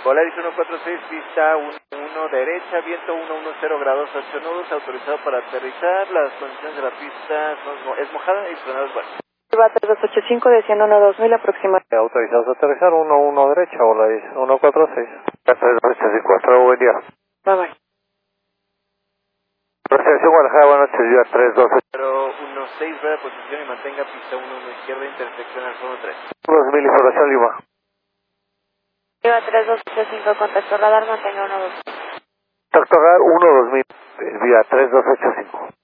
Polaris 146, pista 11 derecha, viento 110 grados 8 nudos, autorizado para aterrizar. Las condiciones de la pista es mojada y frenadas buenas. Va 3285, desciendo 12000 aproximadamente. Autorizados a aterrizar 11 derecha, Polaris 146. 3285, buen día. Bye bye. Recepción Guadalajara, buenas noches, día 328. 16, vea posición y mantenga pista 11 izquierda, intersección al 13. 2000, información Lima. Va 3285, contacto radar, mantenga 12000. Contacto radar 12000, vía 3285.